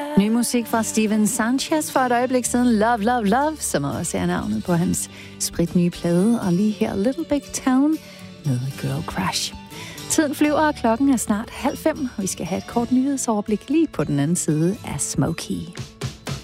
Ny musik fra Steven Sanchez for et øjeblik siden. Love, Love, Love, som også er navnet på hans spritnye plade. Og lige her Little Big Town med Girl Crush. Tiden flyver, og klokken er snart 4:30. Vi skal have et kort nyhedsoverblik lige på den anden side af Smokey.